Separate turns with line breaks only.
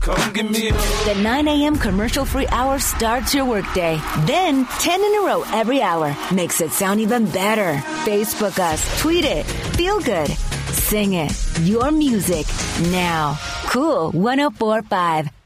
Come give me a...
The 9 a.m. commercial-free hour starts your workday. Then 10 in a row every hour makes it sound even better. Facebook us, tweet it, feel good, sing it. Your music now. Cool 104.5.